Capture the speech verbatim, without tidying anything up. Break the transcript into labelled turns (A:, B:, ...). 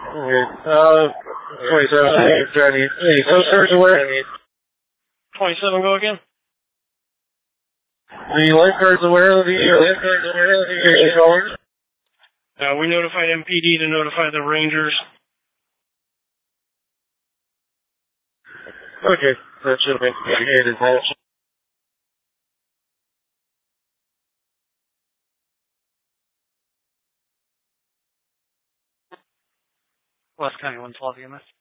A: Okay. Uh, twenty-seven, any, any coasters aware?
B: twenty-seven, go again?
A: The lifeguards aware of the, uh, lifeguards aware of the callers?
B: Uh, we notified M P D to notify the Rangers.
A: Okay, that should have been communicated.
B: West County one twelve E M S.